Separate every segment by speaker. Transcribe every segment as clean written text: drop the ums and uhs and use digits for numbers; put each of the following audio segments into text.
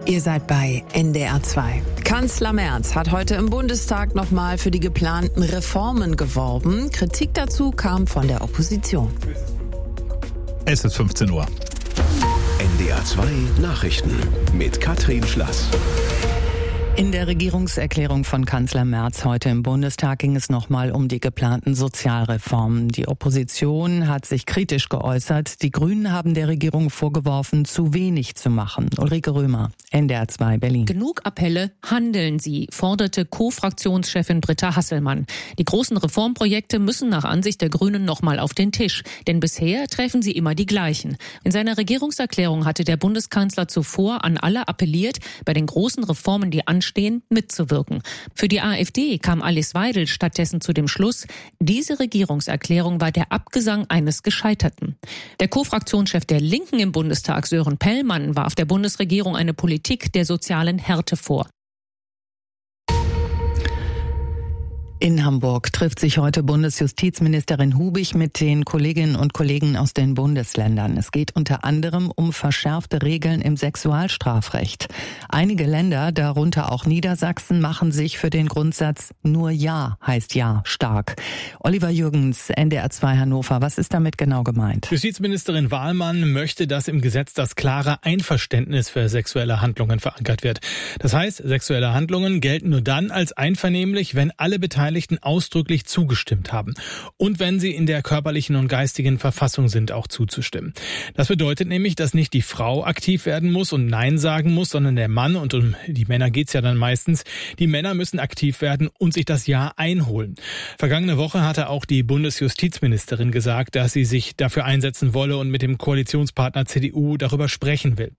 Speaker 1: Ihr seid bei NDR 2. Kanzler Merz hat heute im Bundestag nochmal für die geplanten Reformen geworben. Kritik dazu kam von der Opposition.
Speaker 2: Es ist 15 Uhr.
Speaker 3: NDR 2 Nachrichten mit Katrin Schlass.
Speaker 4: In der Regierungserklärung von Kanzler Merz heute im Bundestag ging es nochmal um die geplanten Sozialreformen. Die Opposition hat sich kritisch geäußert. Die Grünen haben der Regierung vorgeworfen, zu wenig zu machen. Ulrike Römer, NDR 2 Berlin.
Speaker 5: Genug Appelle, handeln Sie, forderte Co-Fraktionschefin Britta Hasselmann. Die großen Reformprojekte müssen nach Ansicht der Grünen nochmal auf den Tisch. Denn bisher treffen sie immer die gleichen. In seiner Regierungserklärung hatte der Bundeskanzler zuvor an alle appelliert, bei den großen Reformen, die anstehen, mitzuwirken. Für die AfD kam Alice Weidel stattdessen zu dem Schluss, diese Regierungserklärung war der Abgesang eines Gescheiterten. Der Co-Fraktionschef der Linken im Bundestag, Sören Pellmann, warf der Bundesregierung eine Politik der sozialen Härte vor.
Speaker 4: In Hamburg trifft sich heute Bundesjustizministerin Hubig mit den Kolleginnen und Kollegen aus den Bundesländern. Es geht unter anderem um verschärfte Regeln im Sexualstrafrecht. Einige Länder, darunter auch Niedersachsen, machen sich für den Grundsatz nur Ja heißt Ja stark. Oliver Jürgens, NDR 2 Hannover, was ist damit genau gemeint?
Speaker 6: Justizministerin Wahlmann möchte, dass im Gesetz das klare Einverständnis für sexuelle Handlungen verankert wird. Das heißt, sexuelle Handlungen gelten nur dann als einvernehmlich, wenn alle Beteiligten ausdrücklich zugestimmt haben und wenn sie in der körperlichen und geistigen Verfassung sind, auch zuzustimmen. Das bedeutet nämlich, dass nicht die Frau aktiv werden muss und Nein sagen muss, sondern der Mann, und um die Männer geht's ja dann meistens, die Männer müssen aktiv werden und sich das Ja einholen. Vergangene Woche hatte auch die Bundesjustizministerin gesagt, dass sie sich dafür einsetzen wolle und mit dem Koalitionspartner CDU darüber sprechen will.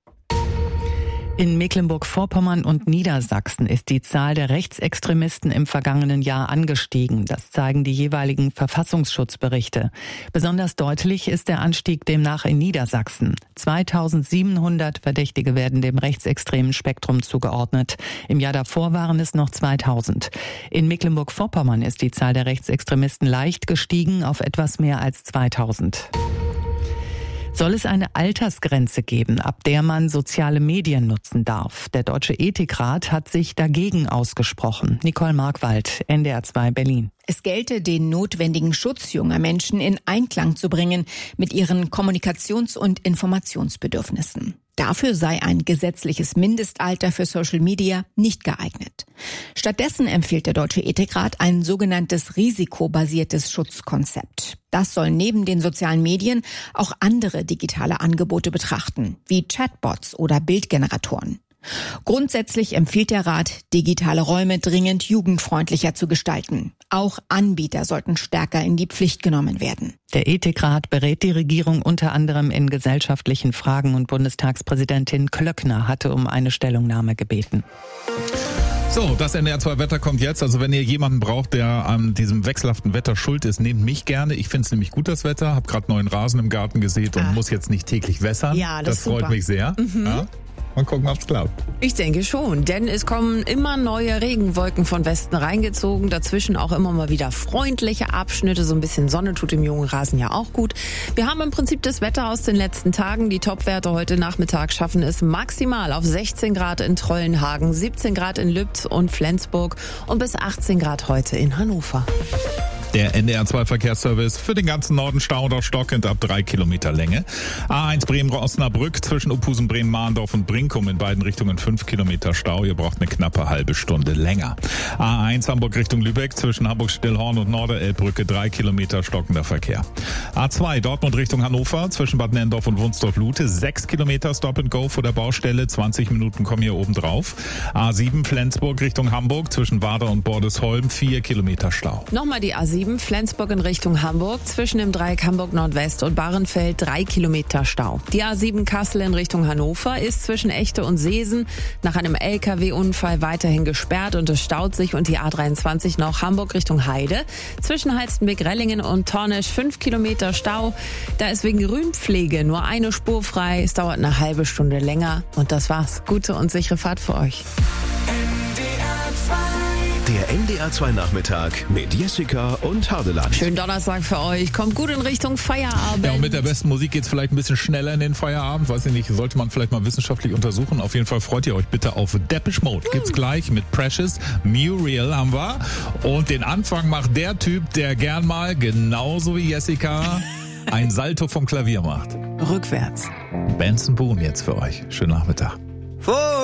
Speaker 4: In Mecklenburg-Vorpommern und Niedersachsen ist die Zahl der Rechtsextremisten im vergangenen Jahr angestiegen. Das zeigen die jeweiligen Verfassungsschutzberichte. Besonders deutlich ist der Anstieg demnach in Niedersachsen. 2700 Verdächtige werden dem rechtsextremen Spektrum zugeordnet. Im Jahr davor waren es noch 2000. In Mecklenburg-Vorpommern ist die Zahl der Rechtsextremisten leicht gestiegen auf etwas mehr als 2000. Soll es eine Altersgrenze geben, ab der man soziale Medien nutzen darf? Der Deutsche Ethikrat hat sich dagegen ausgesprochen. Nicole Markwald, NDR 2 Berlin.
Speaker 7: Es gelte, den notwendigen Schutz junger Menschen in Einklang zu bringen mit ihren Kommunikations- und Informationsbedürfnissen. Dafür sei ein gesetzliches Mindestalter für Social Media nicht geeignet. Stattdessen empfiehlt der Deutsche Ethikrat ein sogenanntes risikobasiertes Schutzkonzept. Das soll neben den sozialen Medien auch andere digitale Angebote betrachten, wie Chatbots oder Bildgeneratoren. Grundsätzlich empfiehlt der Rat, digitale Räume dringend jugendfreundlicher zu gestalten. Auch Anbieter sollten stärker in die Pflicht genommen werden.
Speaker 4: Der Ethikrat berät die Regierung unter anderem in gesellschaftlichen Fragen und Bundestagspräsidentin Klöckner hatte um eine Stellungnahme gebeten.
Speaker 2: So, das NDR 2 Wetter kommt jetzt. Also wenn ihr jemanden braucht, der an diesem wechselhaften Wetter schuld ist, nehmt mich gerne. Ich finde es nämlich gut, das Wetter. Hab gerade neuen Rasen im Garten gesät und muss jetzt nicht täglich wässern.
Speaker 1: Ja,
Speaker 2: das freut
Speaker 1: super.
Speaker 2: mich sehr. Ja? Mal gucken, ob's klappt.
Speaker 1: Ich denke schon, denn es kommen immer neue Regenwolken von Westen reingezogen. Dazwischen auch immer mal wieder freundliche Abschnitte. So ein bisschen Sonne tut dem jungen Rasen ja auch gut. Wir haben im Prinzip das Wetter aus den letzten Tagen. Die Topwerte heute Nachmittag schaffen es maximal auf 16 Grad in Trollenhagen, 17 Grad in Lübz und Flensburg und bis 18 Grad heute in Hannover.
Speaker 2: Der NDR 2 Verkehrsservice für den ganzen Norden Stau oder stockend ab 3 Kilometer Länge. A1 Bremen-Osnabrück zwischen Uphusen, Bremen-Mahndorf und Brinkum in beiden Richtungen 5 Kilometer Stau. Ihr braucht eine knappe halbe Stunde länger. A1 Hamburg Richtung Lübeck zwischen Hamburg-Stillhorn und Norderelbbrücke 3 Kilometer stockender Verkehr. A2 Dortmund Richtung Hannover zwischen Bad Nenndorf und Wunsdorf-Lute 6 Kilometer Stop and Go vor der Baustelle. 20 Minuten kommen hier oben drauf. A7 Flensburg Richtung Hamburg zwischen Wader und Bordesholm 4 Kilometer Stau.
Speaker 1: Nochmal die A7 Flensburg in Richtung Hamburg, zwischen dem Dreieck Hamburg Nordwest und Bahrenfeld 3 Kilometer Stau. Die A7 Kassel in Richtung Hannover ist zwischen Echte und Seesen nach einem LKW-Unfall weiterhin gesperrt und es staut sich, und die A23 noch Hamburg Richtung Heide. Zwischen Halstenbek-Rellingen und Tornisch 5 Kilometer Stau. Da ist wegen Grünpflege nur eine Spur frei. Es dauert eine halbe Stunde länger und das war's. Gute und sichere Fahrt für euch.
Speaker 8: NDR 2
Speaker 3: Der NDR 2 Nachmittag mit Jessica und Hardeland.
Speaker 1: Schönen Donnerstag für euch. Kommt gut in Richtung Feierabend.
Speaker 2: Ja, und mit der besten Musik geht's vielleicht ein bisschen schneller in den Feierabend. Weiß ich nicht, sollte man vielleicht mal wissenschaftlich untersuchen. Auf jeden Fall freut ihr euch bitte auf Depeche Mode. Gibt's gleich mit Precious. Muriel haben wir. Und den Anfang macht der Typ, der gern mal, genauso wie Jessica, ein Salto vom Klavier macht.
Speaker 1: Rückwärts.
Speaker 2: Benson Boone jetzt für euch. Schönen Nachmittag.